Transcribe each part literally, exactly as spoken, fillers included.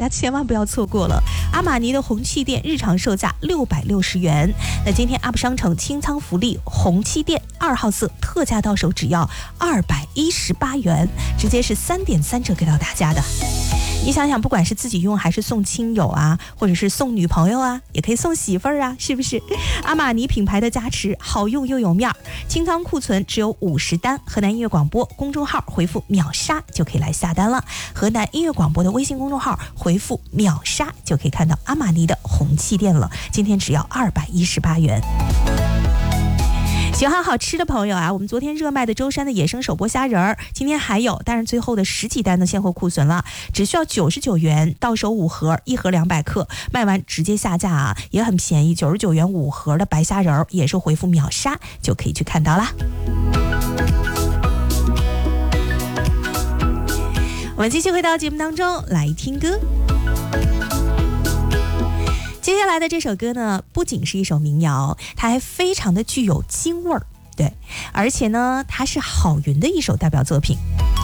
家千万不要错过了。阿玛尼的红气垫日常售价六百六十元，那今天 U P 商城清仓福利红气垫二号色特价到手只要二百一十八元，直接是三点三折给到大家的。你想想，不管是自己用还是送亲友啊，或者是送女朋友啊，也可以送媳妇儿啊，是不是？阿玛尼品牌的加持，好用又有面儿。清仓库存只有五十单，河南音乐广播公众号回复秒杀就可以来下单了。河南音乐广播的微信公众号回复秒杀就可以看到阿玛尼的红气垫了，今天只要二百一十八元。喜欢好吃的朋友啊，我们昨天热卖的舟山的野生手剥虾仁儿，今天还有，但是最后的十几单的现货库存了，只需要九十九元，到手五盒，一盒两百克，卖完直接下架啊，也很便宜，九十九元五盒的白虾仁儿，也是回复秒杀就可以去看到啦。我们继续回到节目当中来听歌。接下来的这首歌呢，不仅是一首民谣，它还非常的具有京味儿，对，而且呢，它是郝云的一首代表作品。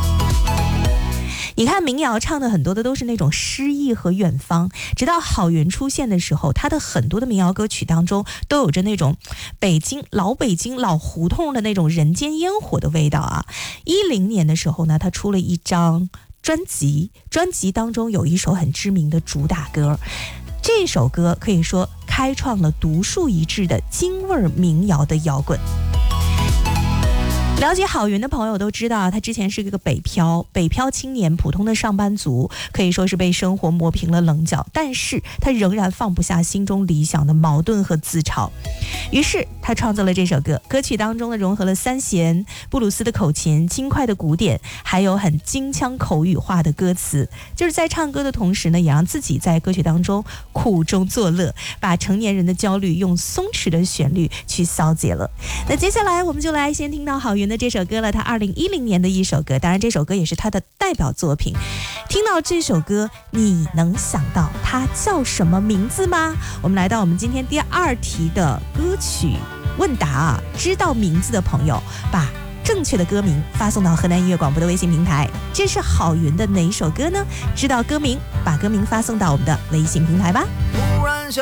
你看民谣唱的很多的都是那种诗意和远方，直到郝云出现的时候，他的很多的民谣歌曲当中都有着那种北京老北京老胡同的那种人间烟火的味道啊。一零年的时候呢，他出了一张专辑，专辑当中有一首很知名的主打歌，这首歌可以说开创了独树一帜的京味民谣的摇滚。了解郝云的朋友都知道，他之前是一个北漂北漂青年，普通的上班族，可以说是被生活磨平了棱角，但是他仍然放不下心中理想的矛盾和自嘲。于是他创作了这首歌，歌曲当中呢融合了三弦、布鲁斯的口琴、轻快的鼓点，还有很京腔口语化的歌词，就是在唱歌的同时呢，也让自己在歌曲当中苦中作乐，把成年人的焦虑用松弛的旋律去消解了。那接下来我们就来先听到郝云的这首歌了，他二零一零年的一首歌，当然这首歌也是他的代表作品。听到这首歌，你能想到它叫什么名字吗？我们来到我们今天第二题的歌曲问答啊，知道名字的朋友把正确的歌名发送到河南音乐广播的微信平台。这是郝云的哪一首歌呢？知道歌名，把歌名发送到我们的微信平台吧。